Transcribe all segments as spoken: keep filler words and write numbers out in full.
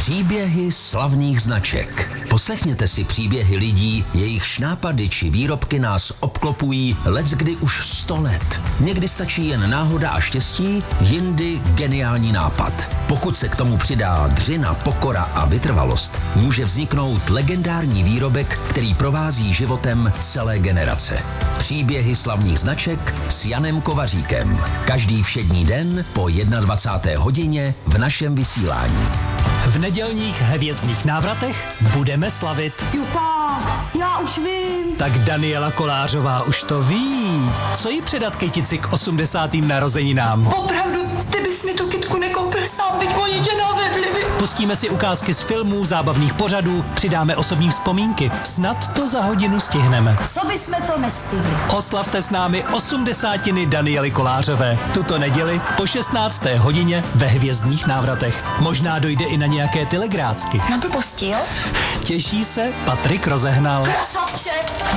Příběhy slavných značek. Poslechněte si příběhy lidí, jejichž nápady či výrobky nás obklopují leckdy už sto let. Někdy stačí jen náhoda a štěstí, jindy geniální nápad. Pokud se k tomu přidá dřina, pokora a vytrvalost, může vzniknout legendární výrobek, který provází životem celé generace. Příběhy slavných značek s Janem Kovaříkem. Každý všední den po dvacáté jedné hodině v našem vysílání. V nedělních hvězdných návratech budeme slavit. Jo tak, já už vím. Tak Daniela Kolářová už to ví. Co jí předat kytici k osmdesátým narozeninám? Opravdu, ty bys mi tu kytku nekoupil sám, byť oni tě navedli. Pustíme si ukázky z filmů, zábavných pořadů, přidáme osobní vzpomínky. Snad to za hodinu stihneme. Co bysme to nestihli? Oslavte s námi osmdesátiny Daniely Kolářové. Tuto neděli po šestnácté hodině ve hvězdných návratech. Možná dojde i na nějaké telegrácky. Na blbosti, jo? Těší se Patrik Rozehnal. Krasavče!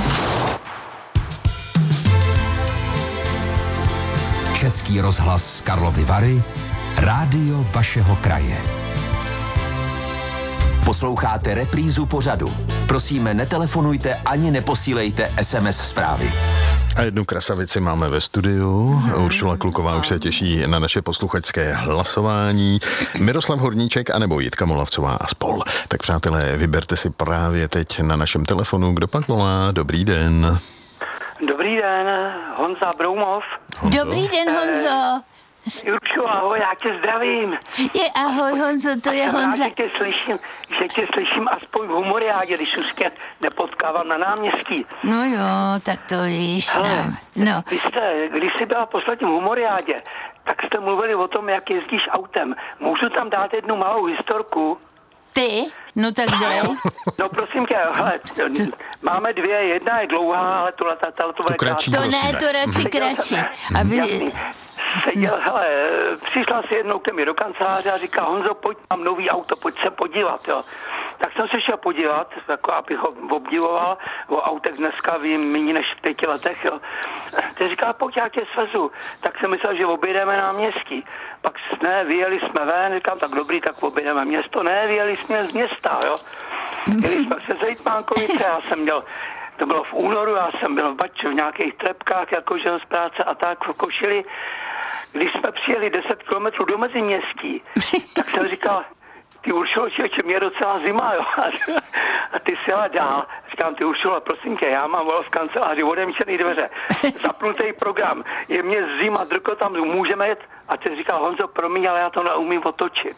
Český rozhlas Karlovy Vary, rádio vašeho kraje. Posloucháte reprízu pořadu. Prosíme, netelefonujte ani neposílejte es em es zprávy. A jednu krasavici máme ve studiu. Uršula Kluková už se těší na naše posluchačské hlasování. Miroslav Horníček anebo Jitka Molavcová a spol. Tak přátelé, vyberte si právě teď na našem telefonu, kdo pak volá. Dobrý den. Dobrý den, Honza Broumov. Honzo? Dobrý den, Honzo. Jurčo, ahoj, já tě zdravím. Je ahoj, Honzo, to je Honza. Já tě slyším, že tě slyším aspoň v humoriádě, když už tě nepotkávám na náměstí. No jo, tak to víš. Hele, no. Vy jste, když jsi byla v posledním humoriádě, tak jste mluvili o tom, jak jezdíš autem. Můžu tam dát jednu malou historku? Ty? No tak dej. No prosím tě, hele, máme dvě, jedna je dlouhá, ale tohle to, to, to, To kratší, To ne, prosíme. to radši kratší. Aby... Jasný. Seděl, hele, přišla si jednou ke mně do kanceláře a říká, Honzo, pojď, mám nový auto, pojď se podívat, jo. Tak jsem se šel podívat, jako abych ho obdivoval, o autech dneska vím méně než v pěti letech, jo. Teď říká, pojď, já tě svezu. Tak jsem myslel, že objedeme náměstí. Pak ne, vyjeli jsme ven, říkám, tak dobrý, tak objedeme město. Ne, vyjeli jsme z města, jo. Jeli jsme se Zejtmánkovice, já jsem měl, to bylo v únoru, já jsem byl v Bači v nějakých trepkách, jakože z práce a tak v košili. Když jsme přijeli deset kilometrů do Meziměstí, tak jsem říkal, ty Uršulo, člověče, mě je docela zima, jo. A ty si jela dál. Říkám, ty Uršulo, prosím tě, já mám vol v kanceláři, odemčený dveře, zapnutý program, je mě zima, drko tam, můžeme jet? A ten říkal, Honzo, promiň, ale já to neumím otočit.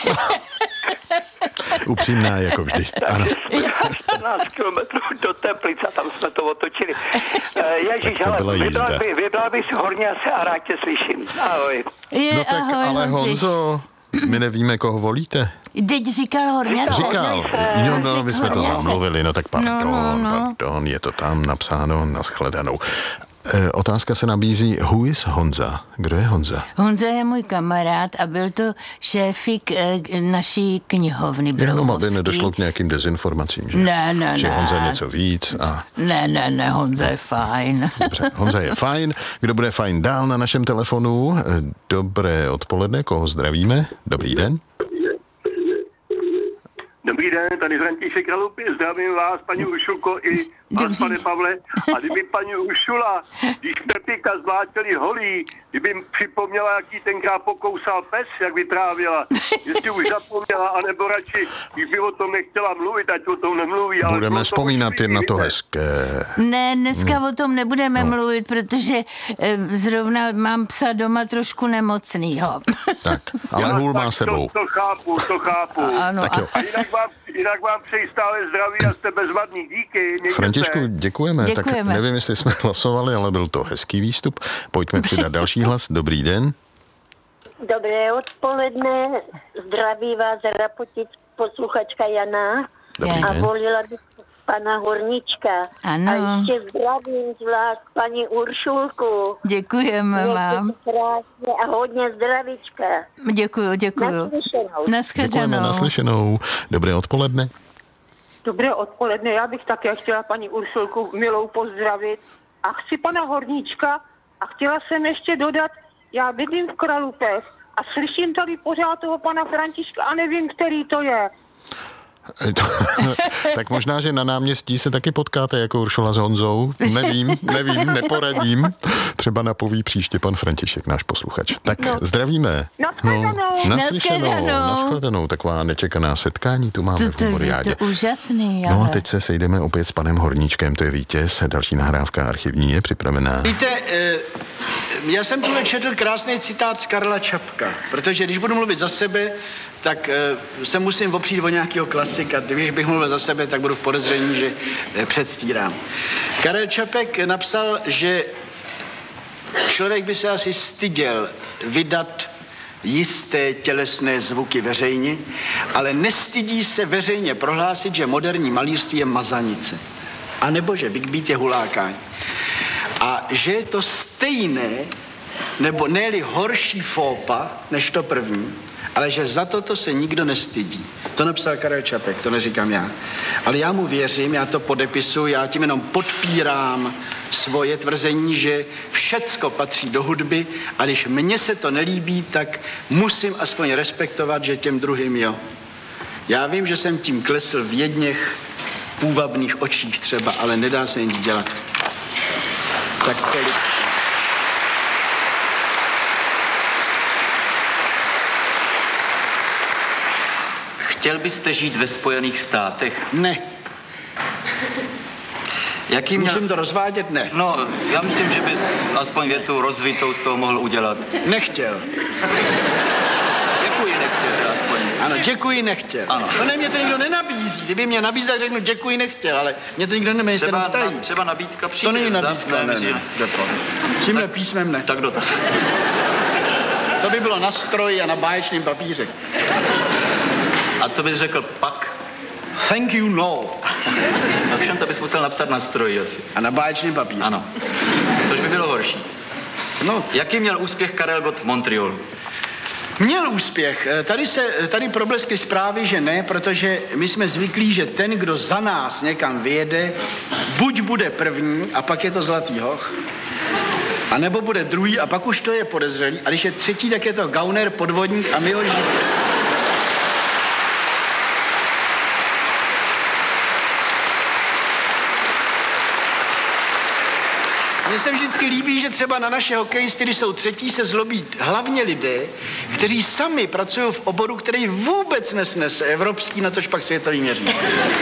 Upřímná jako vždy. Ano. čtrnáct kilometrů do Teplice, tam jsme to otočili. Ježíš, ale vybral, by, vybral bys hodně se a rád tě slyším. Ahoj. Je, No tak, ahoj, ale Honzi. Honzo, my nevíme, koho volíte. Teď říkal Horňase. Říkal. Jo, no, my jsme to Horňase. zamluvili, no tak pardon, No, no, no. pardon, je to tam napsáno, nashledanou. E, otázka se nabízí, who is Honza? Kdo je Honza? Honza je můj kamarád a byl to šéfik eh, naší knihovny Jenom, aby Broumovský. nedošlo k nějakým dezinformacím, že? Ne, ne, že ne. Honza něco víc a... Ne, ne, ne, Honza je fajn. Dobře, Honza je fajn. Kdo bude fajn dál na našem telefonu? Dobré odpoledne, koho zdravíme? Dobrý den. Dobrý den, tady František Kralupy, zdravím vás, paní Uršulko, i vás, Dobrý pane den. Pavle. A kdyby paní Uršula, když Pepika zvláčeli holí, kdyby jim připomněla, jaký tenkrát pokousal pes, jak vytrávila, jestli už zapomněla, anebo radši, když by o tom nechtěla mluvit, ať o tom nemluví. Ale Budeme o tom vzpomínat už jen na to víte. hezké. Ne, dneska Hmm. o tom nebudeme No. mluvit, protože eh, zrovna mám psa doma trošku nemocnýho. Tak, ale Já hůl tak má sebou. To, to chápu, to chápu. Ano, Tak a jo. A jinak vám, jinak vám přeji stále zdraví a jste bezvadný. Díky. Mějte Františku, se. děkujeme. Tak Děkujeme. nevím, jestli jsme hlasovali, ale byl to hezký výstup. Pojďme přidat další hlas. Dobrý den. Dobré odpoledne, zdraví vás Rapotic, posluchačka Jana. Dobrý A den. volila bych pana Horníčka. Ano. A ještě zdravím zvlášť paní Uršulku. děkujeme Mějte vám. se krásně a hodně zdravíčka. Děkuju, děkuju. Naslyšenou. Děkujeme, Naschledanou. naslyšenou. Dobré odpoledne. Dobré odpoledne, já bych také chtěla paní Uršulku milou pozdravit a chci pana Horníčka a chtěla jsem ještě dodat, já bydlím v Kralupech A slyším tady pořád toho pana Františka a nevím, který to je. Tak možná, že na náměstí se taky potkáte jako Uršula s Honzou. Nevím, nevím, neporadím. Třeba napoví příště pan František, náš posluchač. Tak no. Zdravíme. Naschledanou. No, naslyšenou, nashledanou. Taková nečekaná setkání tu máme to, v Humoriádě. To, to úžasný, ale... No a teď se sejdeme opět s panem Horníčkem, to je vítěz. Další nahrávka archivní je připravená. Víte, já jsem tu četl krásný citát z Karla Čapka, protože když budu mluvit za sebe, tak uh, se musím opřít o nějakého klasika. Když bych mluvil za sebe, tak budu v podezření, že uh, předstírám. Karel Čapek napsal, že člověk by se asi styděl vydat jisté tělesné zvuky veřejně, ale nestydí se veřejně prohlásit, že moderní malířství je mazanice. A nebo že Big Beat je hulákání. A že je to stejné, nebo ne-li horší fópa, než to první, ale že za toto se nikdo nestydí. To napsal Karel Čapek, to neříkám já. Ale já mu věřím, já to podepisuji, já tím jenom podpírám svoje tvrzení, že všecko patří do hudby a když mně se to nelíbí, tak musím aspoň respektovat, že těm druhým jo. Já vím, že jsem tím klesl v jedněch půvabných očích třeba, ale nedá se nic dělat. Tak tolik. Chtěl byste žít ve Spojených státech? Ne. Jaký měl... Musím to rozvádět? Ne. No, já myslím, že bys aspoň větu rozvitou z toho mohl udělat. Nechtěl. Děkuji, nechtěl, aspoň. Ano, děkuji, nechtěl. Ano. No ne, mě to nikdo nenabízí. Kdyby mě nabízel, tak řeknu děkuji, nechtěl, ale mě to nikdo nemá, se neptají. Na, třeba nabídka přijde. To není nabídka, ne, ne, ne. Tímhle písmem ne. Tak dotaz. To by bylo na stroji a na báječném papíře. A co bys řekl pak? Thank you, no. No všem to bys musel napsat na stroji asi. A na báječném papíře. Ano. Což by bylo horší. No. Jaký měl úspěch Karel Gott v Montrealu? Měl úspěch. Tady se, tady probleskly zprávy, že ne, protože my jsme zvyklí, že ten, kdo za nás někam vyjede, buď bude první a pak je to zlatý hoch, a nebo bude druhý a pak už to je podezřelý. A když je třetí, tak je to gauner, podvodník a my ho žijeme. Mně se vždycky líbí, že třeba na naše hokejisty, když jsou třetí, se zlobí hlavně lidé, kteří sami pracují v oboru, který vůbec nesnese evropský, natož pak světový měřítko.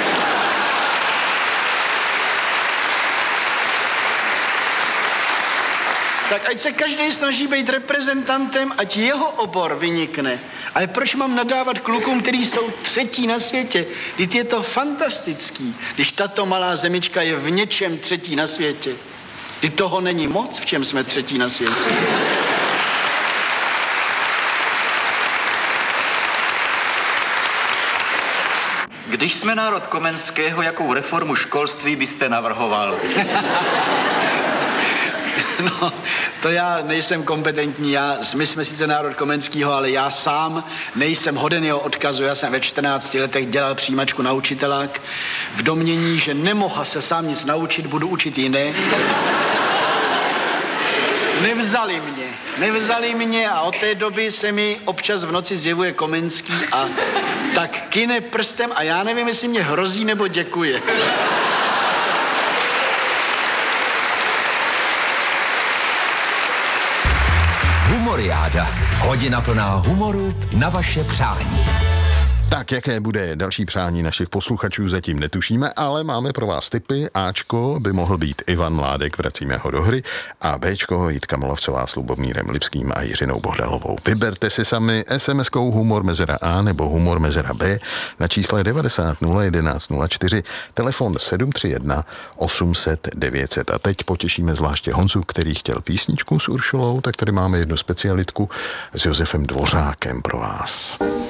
Tak ať se každý snaží být reprezentantem, ať jeho obor vynikne. Ale proč mám nadávat klukům, kteří jsou třetí na světě? Vždyť je to fantastický, když tato malá zemička je v něčem třetí na světě. Vždyť toho není moc, v čem jsme třetí na světě. Když jsme národ Komenského, jakou reformu školství byste navrhoval? No, to já nejsem kompetentní, já, my jsme sice národ Komenského, ale já sám nejsem hoden jeho odkazu. Já jsem ve čtrnácti letech dělal přijímačku na učitelák v domnění, že nemohl se sám nic naučit, budu učit jiné. Nevzali mě, nevzali mě a od té doby se mi občas v noci zjevuje Komenský a tak kyne prstem a já nevím, jestli mě hrozí nebo děkuje. Humoriáda. Hodina plná humoru na vaše přání. Tak, jaké bude další přání našich posluchačů, zatím netušíme, ale máme pro vás tipy. Ačko by mohl být Ivan Mládek, vracíme ho do hry, a Bčko Jitka Molavcová s Lubomírem Lipským a Jiřinou Bohdalovou. Vyberte si sami es em eskou humor mezera A nebo humor mezera B na čísle devadesát nula jedenáct nula čtyři, telefon sedm tři jedna osm set devět set. A teď potěšíme zvláště Honzu, který chtěl písničku s Uršulou, tak tady máme jednu specialitku s Josefem Dvořákem pro vás.